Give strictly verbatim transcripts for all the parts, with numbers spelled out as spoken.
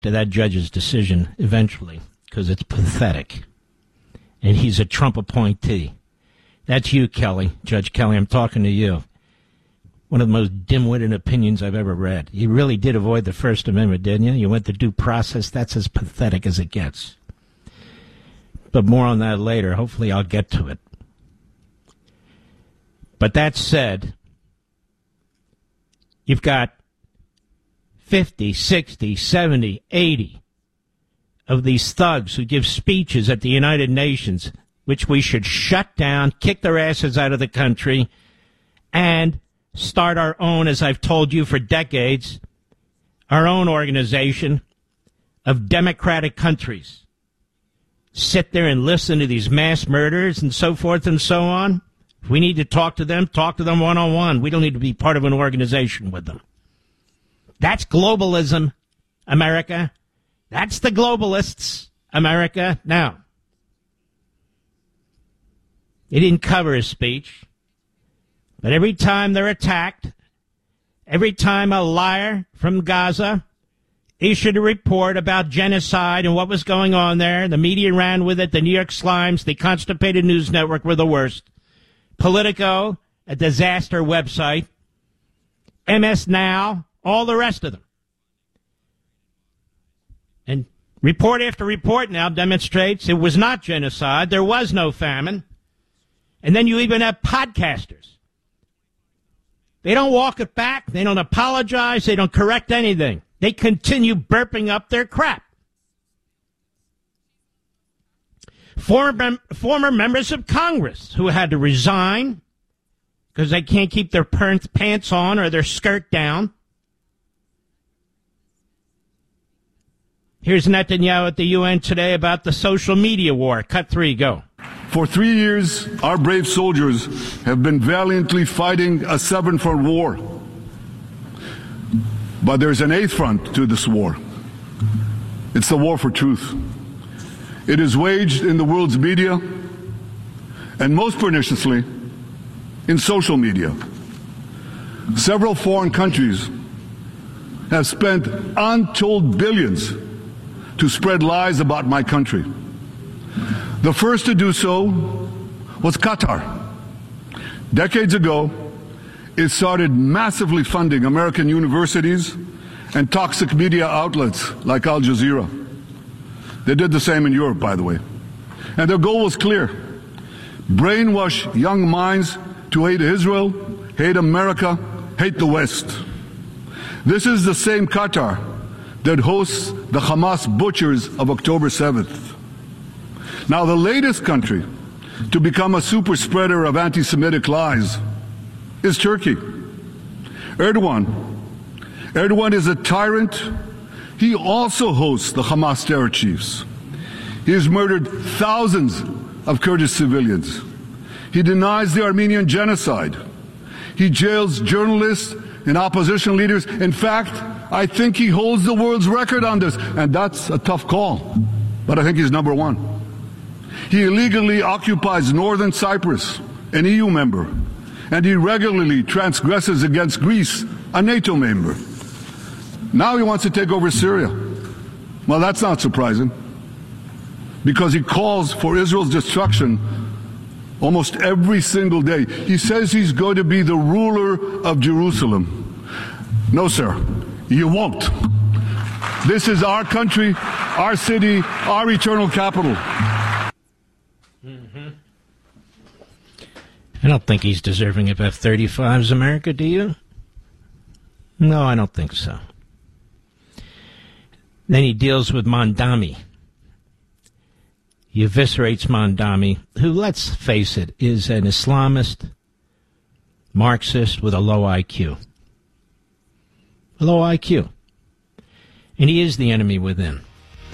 to that judge's decision eventually, because it's pathetic. And he's a Trump appointee. That's you, Kelly. Judge Kelly, I'm talking to you. One of the most dim-witted opinions I've ever read. You really did avoid the First Amendment, didn't you? You went to due process. That's as pathetic as it gets. But more on that later. Hopefully I'll get to it. But that said, you've got fifty, sixty, seventy, eighty of these thugs who give speeches at the United Nations, which we should shut down, kick their asses out of the country, and start our own, as I've told you for decades, our own organization of democratic countries. Sit there and listen to these mass murders and so forth and so on. If we need to talk to them, talk to them one-on-one. We don't need to be part of an organization with them. That's globalism, America. That's the globalists, America. Now, he didn't cover his speech, but every time they're attacked, every time a liar from Gaza issued a report about genocide and what was going on there, the media ran with it, the New York Slimes, the Constipated News Network were the worst. Politico, a disaster website, M S Now, all the rest of them. And report after report now demonstrates it was not genocide. There was no famine. And then you even have podcasters. They don't walk it back. They don't apologize. They don't correct anything. They continue burping up their crap. Former, former members of Congress who had to resign because they can't keep their pants on or their skirt down. Here's Netanyahu at the U N today about the social media war. Cut three, go. For three years, our brave soldiers have been valiantly fighting a seven-front war. But there's an eighth front to this war. It's the war for truth. It is waged in the world's media, and most perniciously, in social media. Several foreign countries have spent untold billions to spread lies about my country. The first to do so was Qatar. Decades ago, it started massively funding American universities and toxic media outlets like Al Jazeera. They did the same in Europe, by the way. And their goal was clear. Brainwash young minds to hate Israel, hate America, hate the West. This is the same Qatar that hosts the Hamas butchers of October seventh. Now, the latest country to become a super spreader of anti-Semitic lies is Turkey. Erdogan. Erdogan is a tyrant. He also hosts the Hamas terror chiefs. He has murdered thousands of Kurdish civilians. He denies the Armenian genocide. He jails journalists and opposition leaders. In fact, I think he holds the world's record on this, and that's a tough call, but I think he's number one. He illegally occupies northern Cyprus, an E U member, and he regularly transgresses against Greece, a NATO member. Now he wants to take over Syria. Well, that's not surprising, because he calls for Israel's destruction almost every single day. He says he's going to be the ruler of Jerusalem. No, sir, you won't. This is our country, our city, our eternal capital. Mm-hmm. I don't think he's deserving of F thirty-fives, America, do you? No, I don't think so. Then he deals with Mondami. He eviscerates Mondami, who, let's face it, is an Islamist, Marxist with a low I Q. A low I Q. And he is the enemy within.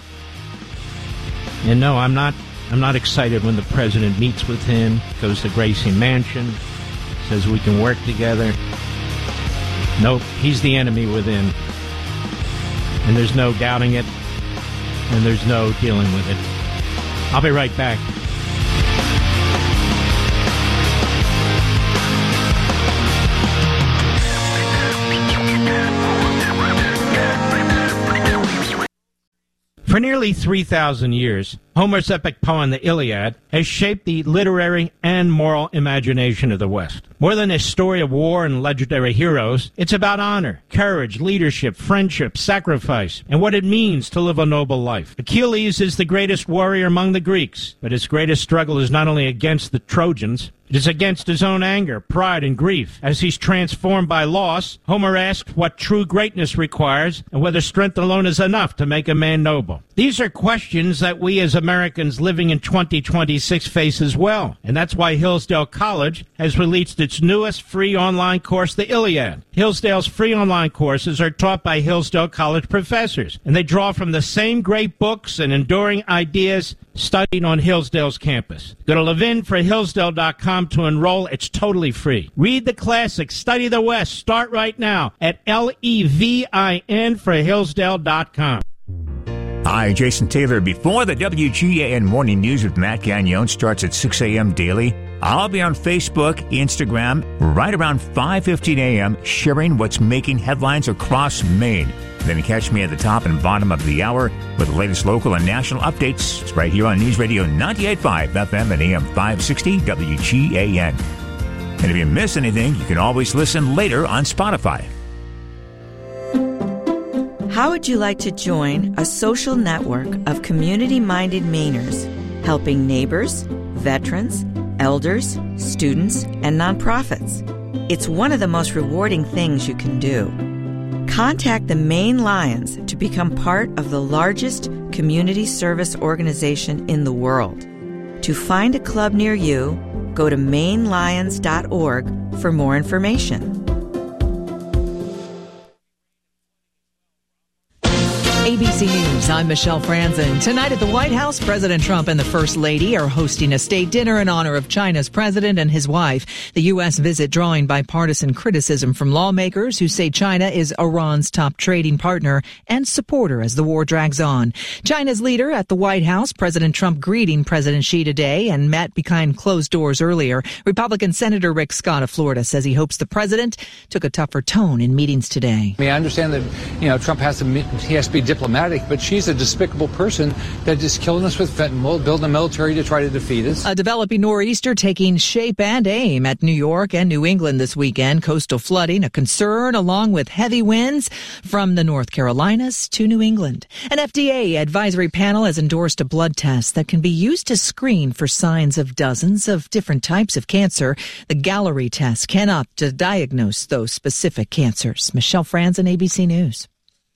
And no, I'm not I'm not excited when the president meets with him, goes to Gracie Mansion, says we can work together. Nope, he's the enemy within. And there's no doubting it, and there's no dealing with it. I'll be right back. For nearly three thousand years, Homer's epic poem, the Iliad, has shaped the literary and moral imagination of the West. More than a story of war and legendary heroes, it's about honor, courage, leadership, friendship, sacrifice, and what it means to live a noble life. Achilles is the greatest warrior among the Greeks, but his greatest struggle is not only against the Trojans, it is against his own anger, pride, and grief. As he's transformed by loss, Homer asks what true greatness requires and whether strength alone is enough to make a man noble. These are questions that we as Americans living in twenty twenty-six face as well, and that's why Hillsdale College has released its newest free online course, the Iliad. Hillsdale's free online courses are taught by Hillsdale College professors, and they draw from the same great books and enduring ideas studied on Hillsdale's campus. Go to levin for hillsdale dot com to enroll. It's totally free. Read the classics, study the West. Start right now at L E V I N for hillsdale dot com. Hi, Jason Taylor. Before the W G A N Morning News with Matt Gagnon starts at six a.m. daily, I'll be on Facebook, Instagram, right around five fifteen a.m., sharing what's making headlines across Maine. Then catch me at the top and bottom of the hour with the latest local and national updates. It's right here on News Radio ninety-eight point five F M and A M five sixty W G A N. And if you miss anything, you can always listen later on Spotify. How would you like to join a social network of community-minded Mainers, helping neighbors, veterans, elders, students, and nonprofits? It's one of the most rewarding things you can do. Contact the Maine Lions to become part of the largest community service organization in the world. To find a club near you, go to maine lions dot org for more information. A B C News, I'm Michelle Franzen. Tonight at the White House, President Trump and the First Lady are hosting a state dinner in honor of China's president and his wife. The U S visit drawing bipartisan criticism from lawmakers who say China is Iran's top trading partner and supporter as the war drags on. China's leader at the White House, President Trump greeting President Xi today and met behind closed doors earlier. Republican Senator Rick Scott of Florida says he hopes the president took a tougher tone in meetings today. I mean, I understand that, you know, Trump has to, he has to be diplomatic. Diplomatic, but she's a despicable person that is killing us with fentanyl, building a military to try to defeat us. A developing nor'easter taking shape and aim at New York and New England this weekend. Coastal flooding, a concern, along with heavy winds from the North Carolinas to New England. An F D A advisory panel has endorsed a blood test that can be used to screen for signs of dozens of different types of cancer. The Gallery test cannot diagnose those specific cancers. Michelle Franzen, A B C News.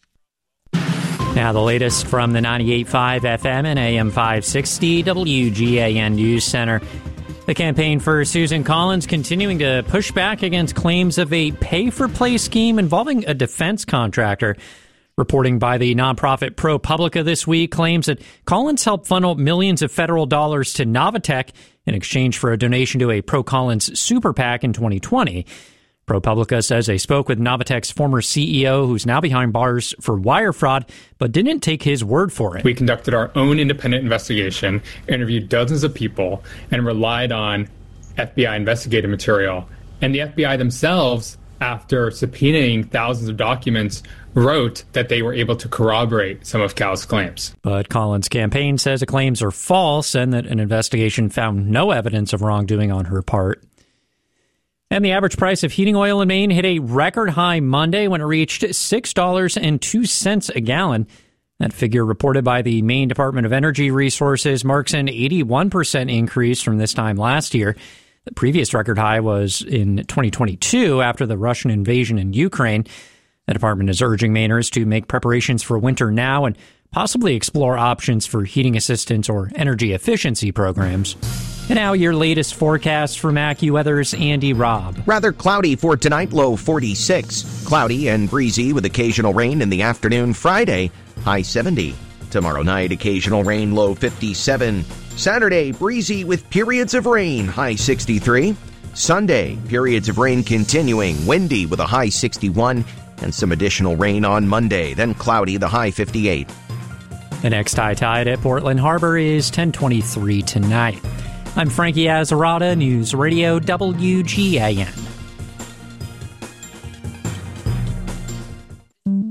Now the latest from the ninety-eight point five F M and A M five sixty W G A N News Center. The campaign for Susan Collins continuing to push back against claims of a pay-for-play scheme involving a defense contractor. Reporting by the nonprofit ProPublica this week claims that Collins helped funnel millions of federal dollars to Novatech in exchange for a donation to a pro-Collins super PAC in twenty twenty. ProPublica says they spoke with Novatech's former C E O, who's now behind bars for wire fraud, but didn't take his word for it. We conducted our own independent investigation, interviewed dozens of people, and relied on F B I investigative material. And the F B I themselves, after subpoenaing thousands of documents, wrote that they were able to corroborate some of Cal's claims. But Collins' campaign says the claims are false and that an investigation found no evidence of wrongdoing on her part. And the average price of heating oil in Maine hit a record high Monday when it reached six dollars and two cents a gallon. That figure, reported by the Maine Department of Energy Resources, marks an eighty-one percent increase from this time last year. The previous record high was in twenty twenty-two after the Russian invasion in Ukraine. The department is urging Mainers to make preparations for winter now and possibly explore options for heating assistance or energy efficiency programs. And now your latest forecast from AccuWeather's Andy Robb. Rather cloudy for tonight, low forty-six. Cloudy and breezy with occasional rain in the afternoon. Friday, high seventy. Tomorrow night, occasional rain, low fifty-seven. Saturday, breezy with periods of rain, high sixty-three. Sunday, periods of rain continuing, windy with a high sixty-one. And some additional rain on Monday, then cloudy, the high fifty-eight. The next high tide at Portland Harbor is ten twenty-three tonight. I'm Frankie Azzarata, News Radio W G A N.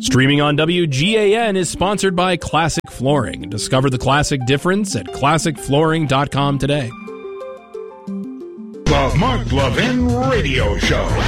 Streaming on W G A N is sponsored by Classic Flooring. Discover the classic difference at classic flooring dot com today. The Mark Levin Radio Show.